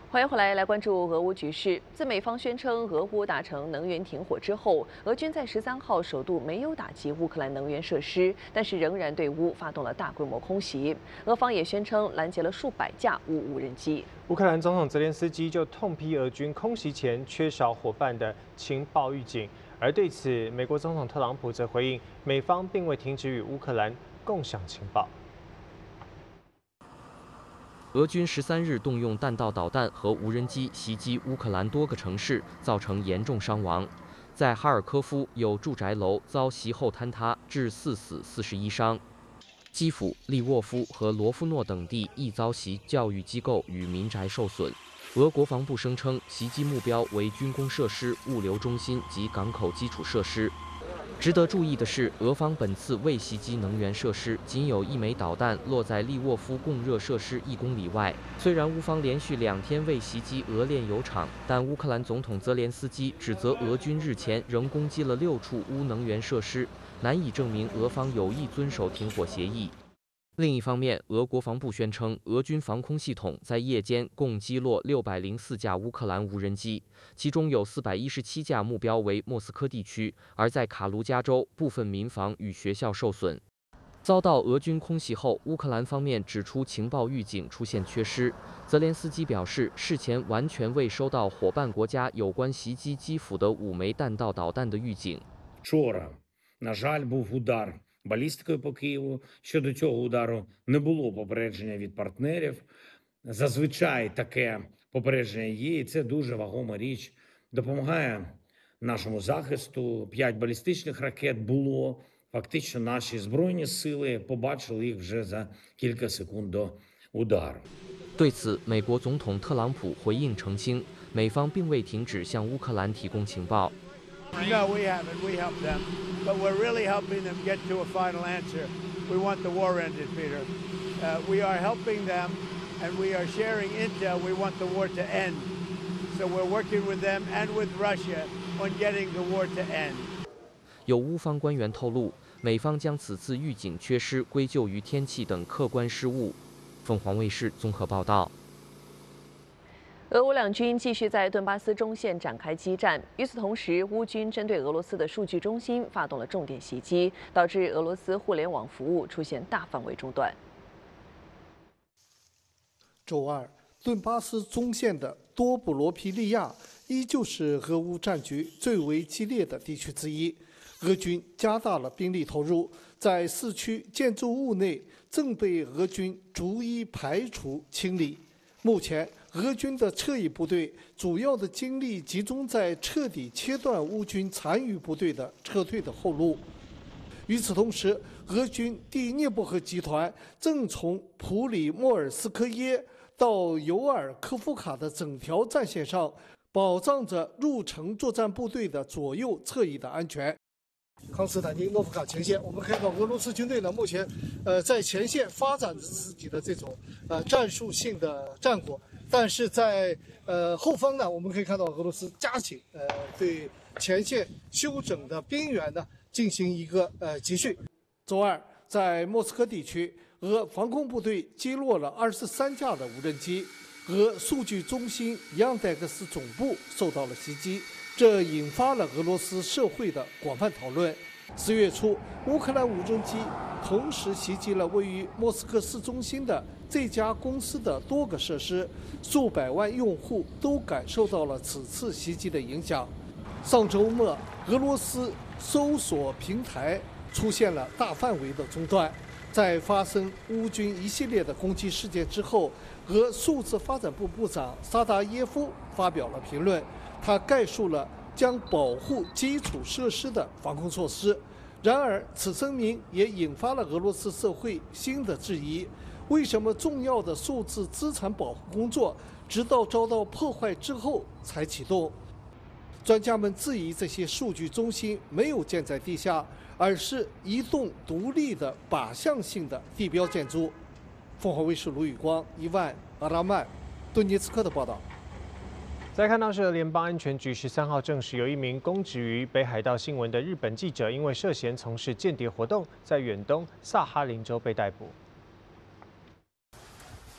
欢迎回来，关注俄乌局势。自美方宣称俄乌达成能源停火之后，俄军在13号首度没有打击乌克兰能源设施，但是仍然对乌发动了大规模空袭。俄方也宣称拦截了数百架乌无人机。 乌克兰总统泽连斯基就痛批俄军空袭前缺少伙伴的情报预警，而对此，美国总统特朗普则回应，美方并未停止与乌克兰共享情报。 俄军13日动用弹道导弹和无人机袭击乌克兰多个城市，造成严重伤亡。在哈尔科夫，有住宅楼遭袭后坍塌，致4死41伤。基辅、利沃夫和罗夫诺等地亦遭袭，教育机构与民宅受损。俄国防部声称，袭击目标为军工设施、物流中心及港口基础设施。 值得注意的是，俄方本次未袭击能源设施，仅有1枚导弹落在利沃夫供热设施1公里外。虽然乌方连续2天未袭击俄炼油厂，但乌克兰总统泽连斯基指责俄军日前仍攻击了6处乌能源设施，难以证明俄方有意遵守停火协议。 另一方面，俄国防部宣称，俄军防空系统在夜间共击落604架乌克兰无人机，其中有417架目标为莫斯科地区，而在卡卢加州，部分民房与学校受损。遭到俄军空袭后，乌克兰方面指出情报预警出现缺失。泽连斯基表示，事前完全未收到伙伴国家有关袭击基辅的5枚弹道导弹的预警。 Вчора, на жаль, був удар балістикою по Києву. Щодо цього удару не було попередження від партнерів. Зазвичай таке попередження є, і це дуже вагома річ. Допомагає нашому захисту. 5 балістичних ракет було. Фактично наші збройні сили побачили їх вже за кілька секунд до удару. 对此，美国总统特朗普回应澄清，美方并未停止向乌克兰提供情报。 No, we haven't. We helped them, but we're really helping them get to a final answer. We want the war ended, Peter. We are helping them, and we are sharing intel. We want the war to end. So we're working with them and with Russia on getting the war to end. 有乌方官员透露，美方将此次预警缺失归咎于天气等客观失误。凤凰卫视综合报道。 俄乌两军继续在顿巴斯中线展开激战。与此同时，乌军针对俄罗斯的数据中心发动了重点袭击，导致俄罗斯互联网服务出现大范围中断。 周二，顿巴斯中线的多布罗皮利亚依旧是俄乌战局最为激烈的地区之一。俄军加大了兵力投入，在市区建筑物内正被俄军逐一排除清理。目前， 俄军的侧翼部队主要的精力集中在彻底切断乌军残余部队的撤退的后路。与此同时，俄军第聂伯河集团正从普里莫尔斯科耶到尤尔科夫卡的整条战线上，保障着入城作战部队的左右侧翼的安全。 康斯坦丁诺夫卡前线，我们看到俄罗斯军队呢，目前在前线发展着自己的这种战术性的战果。 但是在后方呢，我们可以看到俄罗斯加紧对前线休整的兵员呢进行一个集训。周二，在莫斯科地区，俄防空部队击落了23架的无人机，俄数据中心杨代克斯总部受到了袭击，这引发了俄罗斯社会的广泛讨论。10月初，乌克兰无人机同时袭击了位于莫斯科市中心的 这家公司的多个设施，数百万用户都感受到了此次袭击的影响。上周末，俄罗斯搜索平台出现了大范围的中断。在发生乌军一系列的攻击事件之后，俄数字发展部部长沙达耶夫发表了评论，他概述了将保护基础设施的防空措施。然而，此声明也引发了俄罗斯社会新的质疑。 为什么重要的数字资产保护工作直到遭到破坏之后才启动？专家们质疑这些数据中心没有建在地下，而是一栋独立的靶向性的地标建筑。凤凰卫视卢宇光、伊万·阿拉曼，顿涅茨克的报道。 再看到是联邦安全局13号证实，有一名公职于北海道新闻的日本记者，因为涉嫌从事间谍活动，在远东萨哈林州被逮捕。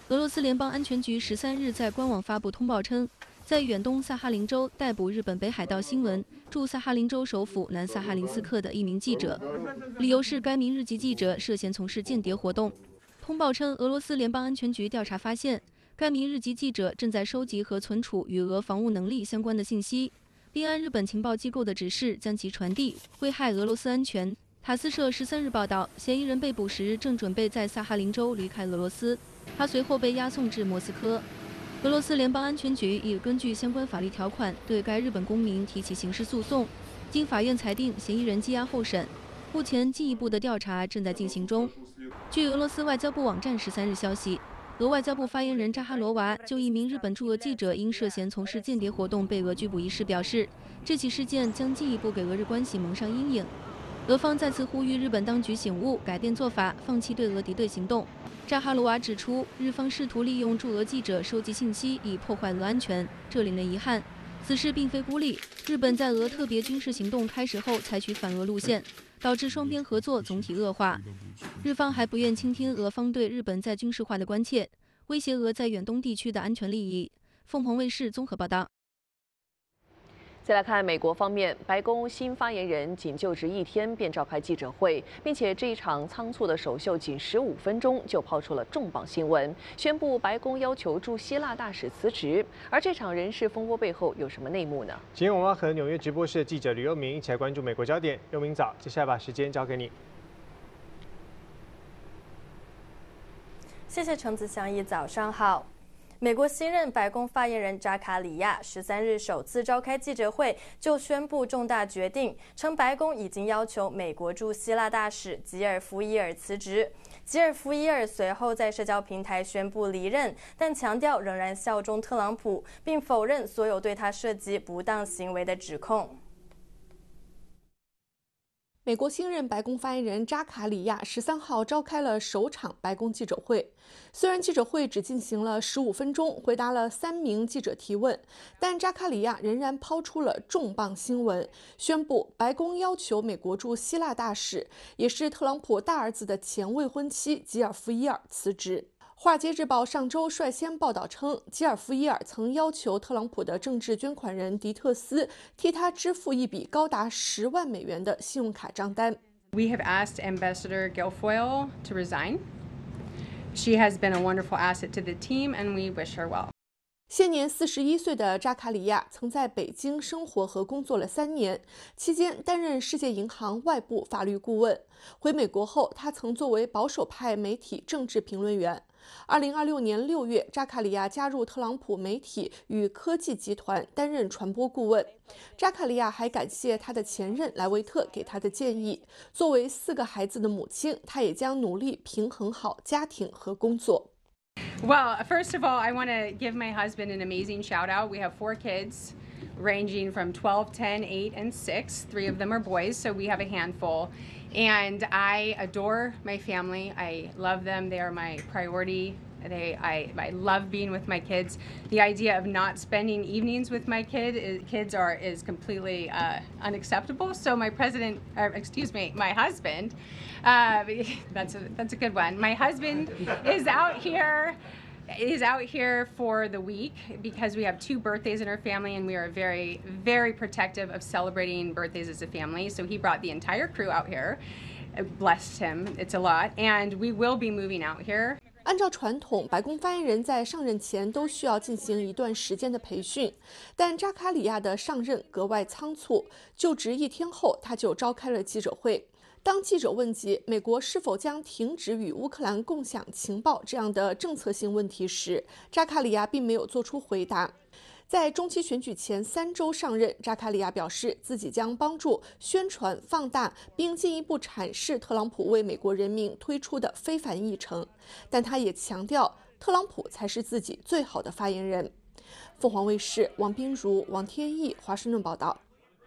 俄罗斯联邦安全局13日在官网发布通报称，在远东萨哈林州逮捕日本北海道新闻驻萨哈林州首府南萨哈林斯克的一名记者，理由是该名日籍记者涉嫌从事间谍活动。通报称，俄罗斯联邦安全局调查发现，该名日籍记者正在收集和存储与俄防务能力相关的信息，并按日本情报机构的指示将其传递，危害俄罗斯安全。塔斯社13日报道，嫌疑人被捕时正准备在萨哈林州离开俄罗斯，他随后被押送至莫斯科。俄罗斯联邦安全局已根据相关法律条款对该日本公民提起刑事诉讼，经法院裁定嫌疑人羁押候审，目前进一步的调查正在进行中。据俄罗斯外交部网站13日消息，俄外交部发言人扎哈罗娃就一名日本驻俄记者因涉嫌从事间谍活动被俄拘捕一事表示，这起事件将进一步给俄日关系蒙上阴影。俄方再次呼吁日本当局醒悟，改变做法，放弃对俄敌对行动。扎哈罗娃指出，日方试图利用驻俄记者收集信息以破坏俄安全，这令人遗憾。此事并非孤立，日本在俄特别军事行动开始后采取反俄路线，导致双边合作总体恶化。日方还不愿倾听俄方对日本在军事化的关切，威胁俄在远东地区的安全利益。凤凰卫视综合报道。 再来看美国方面，白宫新发言人仅就职1天便召开记者会，并且这一场仓促的首秀仅15分钟就抛出了重磅新闻，宣布白宫要求驻希腊大使辞职。而这场人事风波背后有什么内幕呢？ 今天我们要和纽约直播室的记者吕佑明一起来关注美国焦点。佑明早，接下来把时间交给你。 谢谢陈子祥，早上好。美国新任白宫发言人扎卡里亚13日首次召开记者会，就宣布重大决定，称白宫已经要求美国驻希腊大使吉尔福伊尔辞职。吉尔福伊尔随后在社交平台宣布离任，但强调仍然效忠特朗普，并否认所有对他涉及不当行为的指控。 美国新任白宫发言人扎卡里亚13号召开了首场白宫记者会。虽然记者会只进行了15分钟，回答了3名记者提问，但扎卡里亚仍然抛出了重磅新闻，宣布白宫要求美国驻希腊大使，也是特朗普大儿子的前未婚妻吉尔夫伊尔辞职。《华尔街日报》上周率先报道称，吉尔夫伊尔曾要求特朗普的政治捐款人迪特斯替他支付一笔高达10万美元的信用卡账单。 We have asked Ambassador Guilfoyle to resign. She has been a wonderful asset to the team, and we wish her well. 现年41岁的扎卡里亚曾在北京生活和工作了3年，期间担任世界银行外部法律顾问。回美国后，他曾作为保守派媒体政治评论员。2026年6月，扎卡里亚加入特朗普媒体与科技集团担任传播顾问。扎卡里亚还感谢他的前任莱维特给他的建议。作为4个孩子的母亲，他也将努力平衡好家庭和工作。 Well, first of all, I want to give my husband an amazing shout out. We have 4 kids ranging from 12, 10, 8, and 6. 3 of them are boys, so we have a handful. And I adore my family. I love them. They are my priority. I love being with my kids. The idea of not spending evenings with my kids is completely unacceptable. So my husband, that's a good one. My husband is out here for the week because we have 2 birthdays in our family, and we are very, very protective of celebrating birthdays as a family. So he brought the entire crew out here. Blessed him. It's a lot. And we will be moving out here. 按照传统，白宫发言人在上任前都需要进行一段时间的培训，但扎卡里亚的上任格外仓促，就职1天后他就召开了记者会。当记者问及美国是否将停止与乌克兰共享情报这样的政策性问题时，扎卡里亚并没有做出回答。在中期选举前3周上任，扎卡里亚表示自己将帮助宣传、放大并进一步阐释特朗普为美国人民推出的非凡议程，但他也强调特朗普才是自己最好的发言人。凤凰卫视王彬如、王天意华盛顿报道。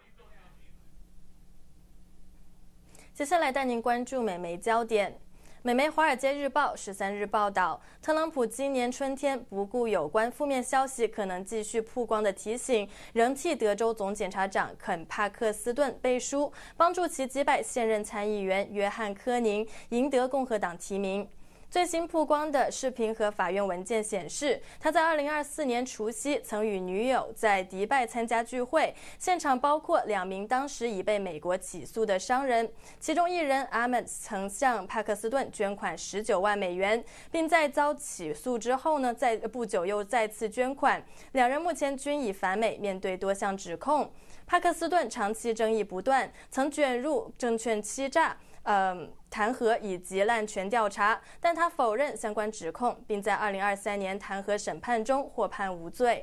接下来带您关注美媒焦点。美媒《华尔街日报》13日报道，特朗普今年春天不顾有关负面消息可能继续曝光的提醒，仍替德州总检察长肯·帕克斯顿背书，帮助其击败现任参议员约翰·科宁，赢得共和党提名。 最新曝光的视频和法院文件显示，他在2024年除夕曾与女友在迪拜参加聚会，现场包括2名当时已被美国起诉的商人，其中一人阿曼曾向帕克斯顿捐款19万美元，并在遭起诉之后呢，在不久又再次捐款。2人目前均已返美，面对多项指控。帕克斯顿长期争议不断，曾卷入证券欺诈、弹劾以及滥权调查，但他否认相关指控，并在2023年弹劾审判中获判无罪。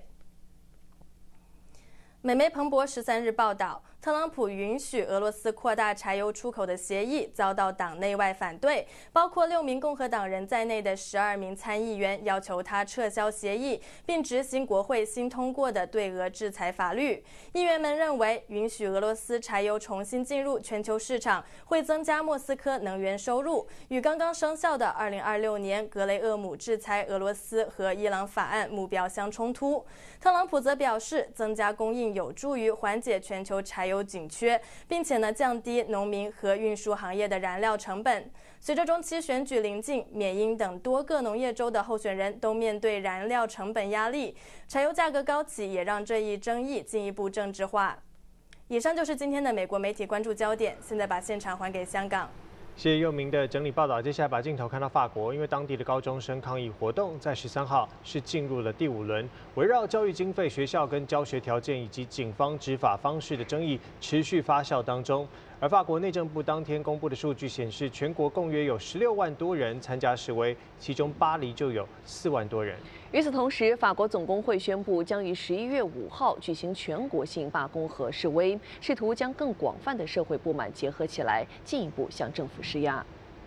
美媒彭博13日报道，特朗普允许俄罗斯扩大柴油出口的协议遭到党内外反对，包括6名共和党人在内的12名参议员要求他撤销协议，并执行国会新通过的对俄制裁法律。议员们认为，允许俄罗斯柴油重新进入全球市场会增加莫斯科能源收入，与刚刚生效的2026年格雷厄姆制裁俄罗斯和伊朗法案目标相冲突。特朗普则表示，增加供应有助于缓解全球柴油紧缺，并且降低农民和运输行业的燃料成本。随着中期选举临近，缅因等多个农业州的候选人都面对燃料成本压力，柴油价格高企也让这一争议进一步政治化。以上就是今天的美国媒体关注焦点，现在把现场还给香港。 谢谢佑明的整理报道。接下来把镜头看到法国，因为当地的高中生抗议活动在13号是进入了第5轮，围绕教育经费、学校跟教学条件以及警方执法方式的争议持续发酵当中。而法国内政部当天公布的数据显示，全国共约有16万多人参加示威，其中巴黎就有4万多人。 与此同时，法国总工会宣布将于11月5号举行全国性罢工和示威，试图将更广泛的社会不满结合起来，进一步向政府施压。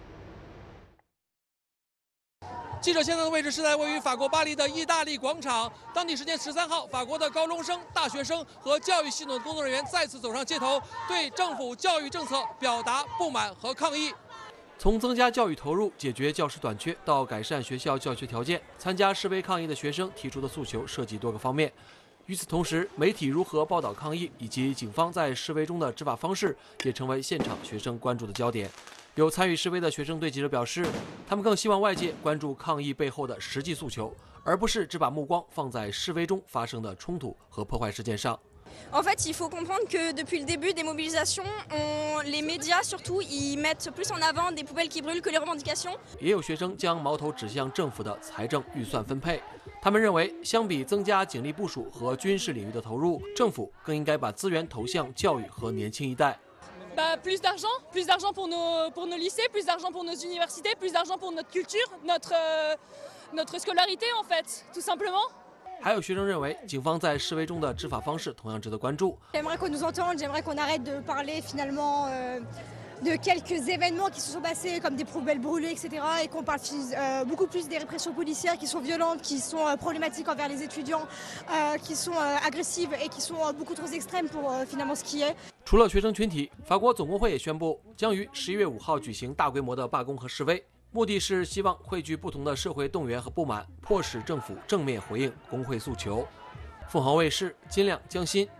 记者现在的位置是在位于法国巴黎的意大利广场。当地时间13号，法国的高中生、大学生和教育系统的工作人员再次走上街头，对政府教育政策表达不满和抗议。从增加教育投入、解决教师短缺到改善学校教学条件，参加示威抗议的学生提出的诉求涉及多个方面。与此同时，媒体如何报道抗议以及警方在示威中的执法方式，也成为现场学生关注的焦点。有参与示威的学生对记者表示，他们更希望外界关注抗议背后的实际诉求，而不是只把目光放在示威中发生的冲突和破坏事件上。 En fait, il faut comprendre que depuis le début des mobilisations, les médias surtout, ils mettent plus en avant des poubelles qui brûlent que les revendications. 也有学生将矛头指向政府的财政预算分配。他们认为，相比增加警力部署和军事领域的投入，政府更应该把资源投向教育和年轻一代。 Plus d'argent pour nos lycées, plus d'argent pour nos universités, plus d'argent pour notre culture, notre scolarité en fait, tout simplement. 还有学生认为，警方在示威中的执法方式同样值得关注。 J'aimerais qu'on nous entende, j'aimerais qu'on arrête de parler finalement de quelques événements qui se sont passés comme des poubelles brûlées, etc. et qu'on parle beaucoup plus des répressions policières qui sont violentes, qui sont problématiques envers les étudiants, qui sont agressives et qui sont beaucoup trop extrêmes pour finalement ce qui est. 除了学生群体，法国总工会也宣布将于11月5号举行大规模的罢工和示威，目的是希望汇聚不同的社会动员和不满，迫使政府正面回应工会诉求。凤凰卫视金亮、江欣